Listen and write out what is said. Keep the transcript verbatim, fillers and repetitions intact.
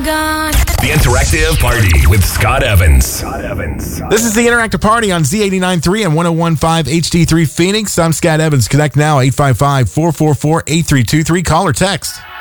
I'm gone. The Interactive Party with Scott Evans. Scott Evans. This is the Interactive Party on Z eighty-nine point three and one oh one point five H D three Phoenix. I'm Scott Evans. Connect now, eight five five, four four four, eight three two three. Call or text.